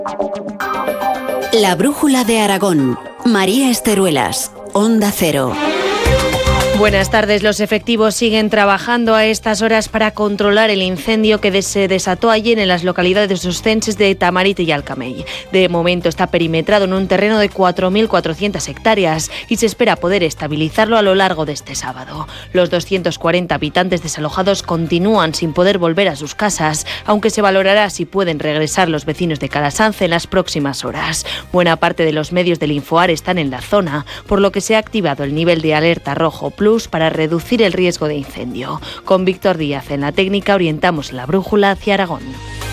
La brújula de Aragón. María Esteruelas, Onda Cero. Buenas tardes. Los efectivos siguen trabajando a estas horas para controlar el incendio que se desató ayer en las localidades oscenses de Tamarite y Alcamey. De momento está perimetrado en un terreno de 4.400 hectáreas y se espera poder estabilizarlo a lo largo de este sábado. Los 240 habitantes desalojados continúan sin poder volver a sus casas, aunque se valorará si pueden regresar los vecinos de Calasanz en las próximas horas. Buena parte de los medios del Infoar están en la zona, por lo que se ha activado el nivel de alerta rojo plus para reducir el riesgo de incendio. Con Víctor Díaz en la técnica orientamos la brújula hacia Aragón.